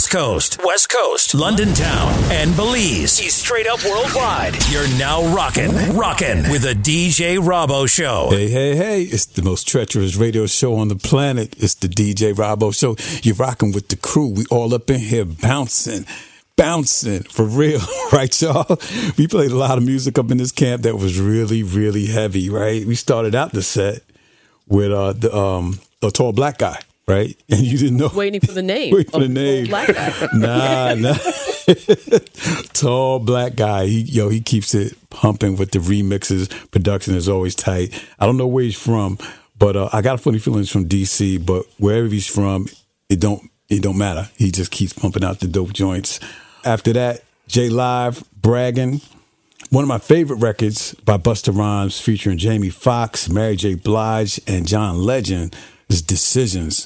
East Coast, West Coast, London Town, and Belize. He's straight up worldwide. You're now rocking with the DJ Robbo Show. Hey. It's the most treacherous radio show on the planet. It's the DJ Robbo Show. You're rocking with the crew. We all up in here bouncing for real, right, y'all? We played a lot of music up in this camp that was really, really heavy, right? We started out the set with a tall black guy. Right? And you didn't know. Waiting for the name. Black guy. Nah. Tall black guy. He keeps it pumping with the remixes. Production is always tight. I don't know where he's from, but I got a funny feeling he's from DC, but wherever he's from, it don't matter. He just keeps pumping out the dope joints. After that, J Live, Bragging. One of my favorite records by Busta Rhymes featuring Jamie Foxx, Mary J. Blige, and John Legend. His Decisions.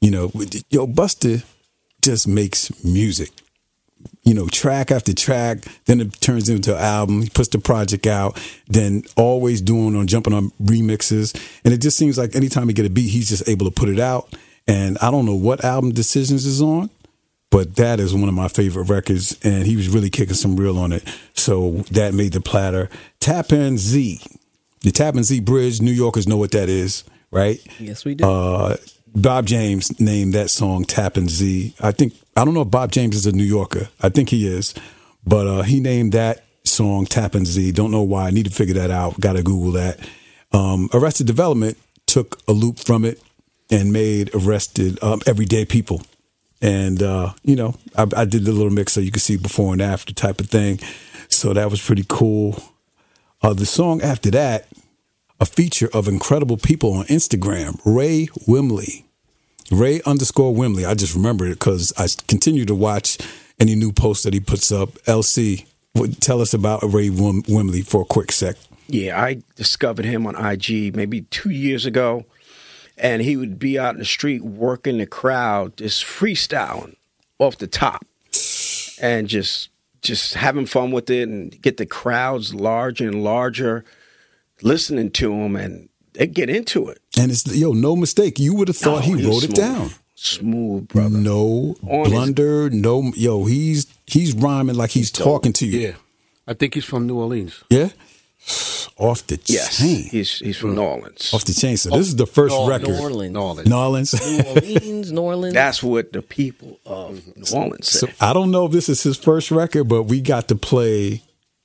Busta just makes music. Track after track, then it turns into an album. He puts the project out, then always jumping on remixes. And it just seems like anytime he get a beat, he's just able to put it out. And I don't know what album Decisions is on, but that is one of my favorite records. And he was really kicking some real on it. So that made the platter. Tappan Zee. The Tappan Zee Bridge, New Yorkers know what that is. Right? Yes, we do. Bob James named that song Tappan Zee. I don't know if Bob James is a New Yorker. I think he is. But he named that song Tappan Zee. Don't know why. I need to figure that out. Got to Google that. Arrested Development took a loop from it and made Arrested Everyday People. And, I did the little mix so you could see before and after type of thing. So that was pretty cool. The song after that, a feature of incredible people on Instagram, Ray Wimley. Ray_Wimley. I just remember it because I continue to watch any new posts that he puts up. LC, tell us about Ray Wimley for a quick sec. Yeah, I discovered him on IG maybe 2 years ago, and he would be out in the street working the crowd, just freestyling off the top and just having fun with it and get the crowds larger and larger. Listening to him, and they get into it. And it's no mistake. You would have thought he wrote it down. Smooth, brother. No blunder. He's rhyming like he's talking to you. Yeah, I think he's from New Orleans. Yeah, off the chain. Yes, he's from New Orleans. Off the chain. So this is the first record. New Orleans. New Orleans. That's what the people of New Orleans say. So I don't know if this is his first record, but we got to play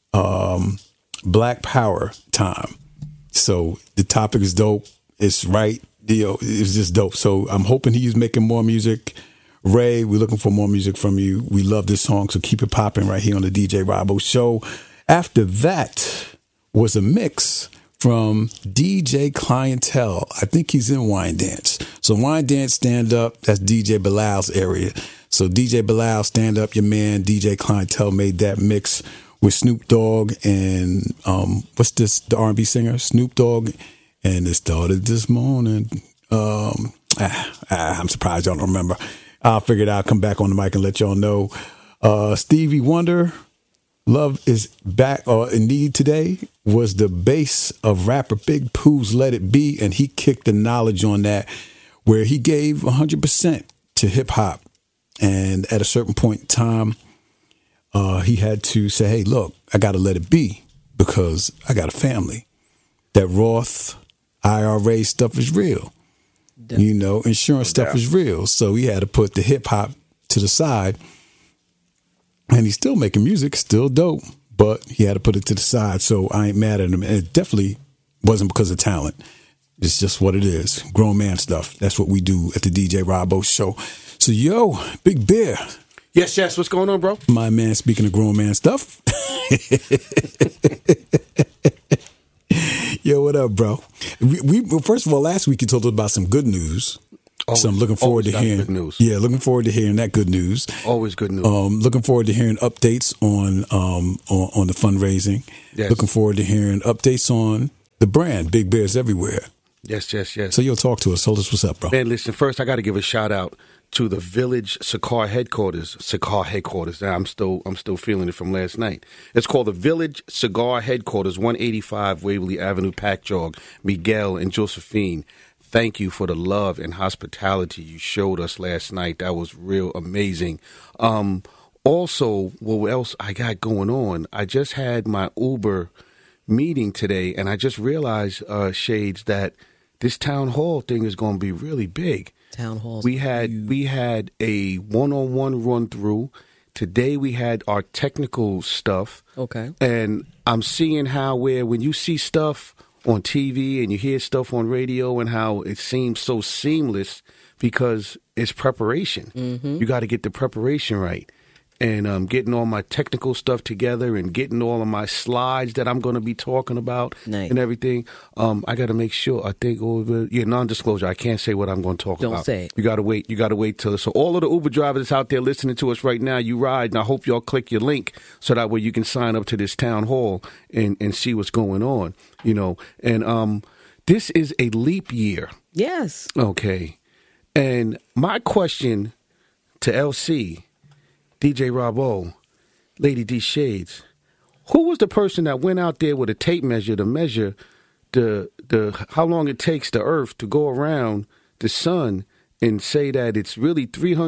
Black Power time. So the topic is dope. It's right. It's just dope. So I'm hoping he's making more music. Ray, we're looking for more music from you. We love this song, so keep it popping right here on the DJ Robbo Show. After that was a mix from DJ Clientele. I think he's in Wine Dance. So Wine Dance, Stand Up, that's DJ Bilal's area. So DJ Bilal, Stand Up, your man, DJ Clientele made that mix with Snoop Dogg and what's this? The R&B singer Snoop Dogg, and it started this morning. I'm surprised y'all don't remember. I'll figure it out. Come back on the mic and let y'all know. Stevie Wonder, Love Is Back or In Need Today was the base of rapper Big Pooh's Let It Be, and he kicked the knowledge on that, where he gave 100% to hip hop, and at a certain point in time. He had to say, hey, look, I got to let it be because I got a family. That Roth, IRA stuff is real. Insurance stuff is real. So he had to put the hip hop to the side. And he's still making music, still dope, but he had to put it to the side. So I ain't mad at him. And it definitely wasn't because of talent. It's just what it is. Grown man stuff. That's what we do at the DJ Robbo Show. So, Big Bear. Yes. What's going on, bro? My man, speaking of grown man stuff. Yo, what up, bro? We first of all, last week you told us about some good news. So I'm looking forward to hearing good news. Yeah, looking forward to hearing that good news. Always good news. Looking forward to hearing updates on the fundraising. Yes. Looking forward to hearing updates on the brand, Big Bears Everywhere. Yes. So you'll talk to us. Tell us what's up, bro. Man, listen, first I got to give a shout out to the Village Cigar Headquarters. Now, I'm still feeling it from last night. It's called the Village Cigar Headquarters, 185 Waverly Avenue, Pack Jog, Miguel and Josephine. thank you for the love and hospitality you showed us last night. That was real amazing. Also, what else I got going on? I just had my Uber meeting today, and I just realized, Shades, that this town hall thing is going to be really big. Town halls. We had a one-on-one run through. Today we had our technical stuff. Okay. And I'm seeing how when you see stuff on TV and you hear stuff on radio and how it seems so seamless because it's preparation. Mm-hmm. You got to get the preparation right. And getting all my technical stuff together and getting all of my slides that I'm going to be talking about and everything. I got to make sure. I think non-disclosure. I can't say what I'm going to talk about. Don't say it. You got to wait. You got to wait till. So all of the Uber drivers out there listening to us right now, you ride, and I hope y'all click your link so that way you can sign up to this town hall and see what's going on. And this is a leap year. Yes. Okay. And my question to LC. DJ Robo, Lady D Shades, who was the person that went out there with a tape measure to measure the how long it takes the Earth to go around the sun and say that it's really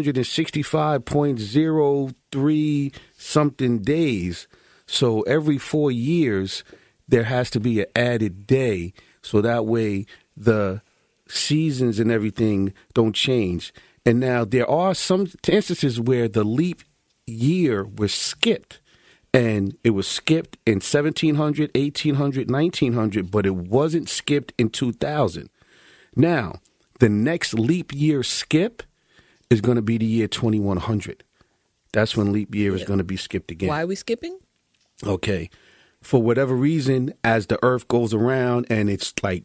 365.03 something days? So every 4 years there has to be an added day, so that way the seasons and everything don't change. And now there are some instances where the leap year was skipped, and it was skipped in 1700, 1800, 1900, but it wasn't skipped in 2000. Now, the next leap year skip is going to be the year 2100. That's when leap year is going to be skipped again. Why are we skipping? Okay. For whatever reason, as the Earth goes around and it's like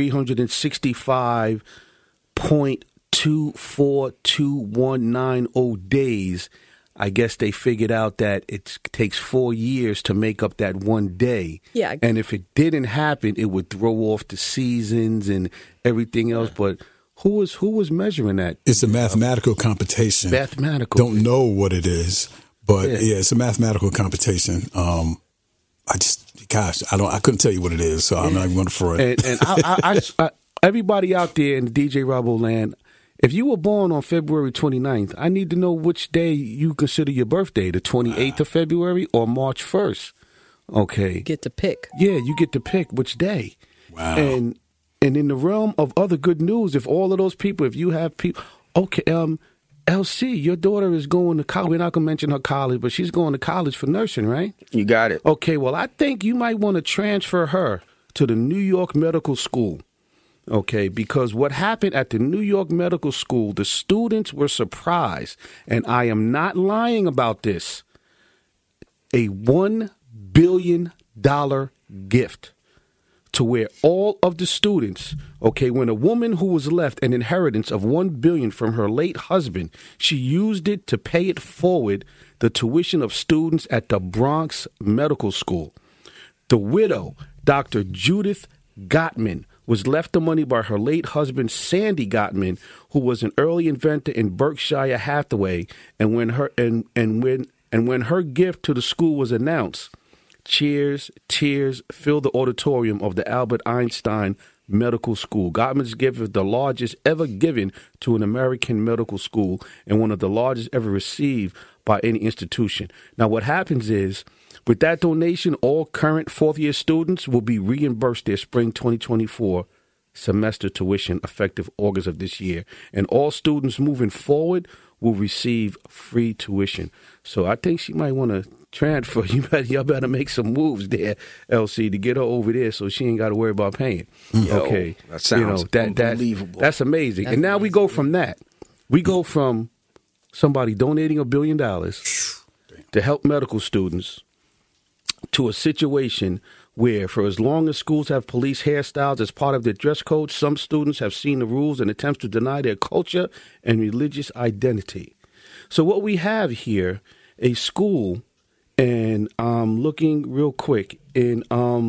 365.24219 days, I guess they figured out that it takes 4 years to make up that one day. Yeah. And if it didn't happen, it would throw off the seasons and everything else. But who was measuring that? It's a mathematical computation. Mathematical. Don't know what it is, but yeah it's a mathematical computation. I couldn't tell you what it is, so I'm not even going to throw it. And I everybody out there in the DJ Robo land, if you were born on February 29th, I need to know which day you consider your birthday, the 28th of February or March 1st. Okay. You get to pick. Yeah, you get to pick which day. Wow. And in the realm of other good news, if all of those people, if you have people, okay, LC, your daughter is going to college. We're not going to mention her college, but she's going to college for nursing, right? You got it. Okay, well, I think you might want to transfer her to the New York Medical School. Okay, because what happened at the New York Medical School, the students were surprised, and I am not lying about this, a $1 billion gift to where all of the students, okay, when a woman who was left an inheritance of $1 billion from her late husband, she used it to pay it forward the tuition of students at the Bronx Medical School. The widow, Dr. Judith Gottman, was left the money by her late husband, Sandy Gottman, who was an early inventor in Berkshire Hathaway. And when her gift to the school was announced, cheers, tears filled the auditorium of the Albert Einstein Medical School. Gottman's gift is the largest ever given to an American medical school and one of the largest ever received by any institution. Now, what happens is, with that donation, all current fourth-year students will be reimbursed their spring 2024 semester tuition effective August of this year. And all students moving forward will receive free tuition. So I think she might want to transfer. Y'all better make some moves there, LC, to get her over there so she ain't got to worry about paying. Okay. That sounds unbelievable. That's amazing. And now we go from that. We go from somebody donating $1 billion to help medical students to a situation where, for as long as schools have police hairstyles as part of their dress code, some students have seen the rules and attempts to deny their culture and religious identity. So what we have here, a school, and I'm looking real quick in,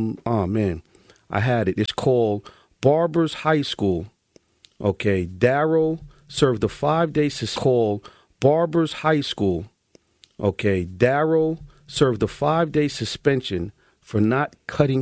I had it. It's called Barbers High School. Okay, Darrow served a 5-day called Barbers High School. Okay, Darrow served a 5-day suspension for not cutting